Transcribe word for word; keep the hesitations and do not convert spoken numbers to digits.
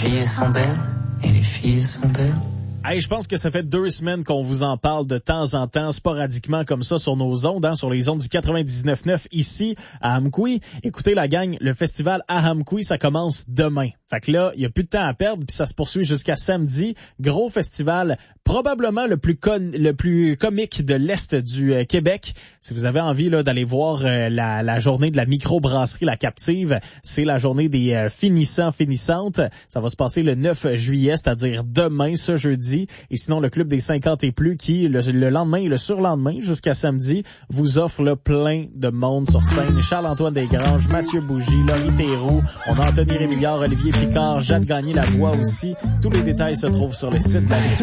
filles sont belles, et les filles sont belles. Hey, je pense que ça fait deux semaines qu'on vous en parle de temps en temps, sporadiquement comme ça sur nos ondes, hein, sur les ondes du quatre-vingt-dix-neuf neuf ici à Amqui. Écoutez la gang, le festival à Amqui, ça commence demain. Fait que là, il y a plus de temps à perdre, puis ça se poursuit jusqu'à samedi. Gros festival, probablement le plus con, le plus comique de l'Est du euh, Québec. Si vous avez envie là d'aller voir euh, la, la journée de la microbrasserie La Captive, c'est la journée des euh, finissants, finissantes. Ça va se passer le neuf juillet, c'est-à-dire demain, ce jeudi. Et sinon, le Club des cinquante et plus qui, le, le lendemain et le surlendemain, jusqu'à samedi, vous offre là, plein de monde sur scène. Charles-Antoine Desgranges, Mathieu Bougie, Laurie Théroux, on a Anthony Rémillard, Olivier Picard, Jeanne Gagné-Lavoie aussi. Tous les détails se trouvent sur le site de la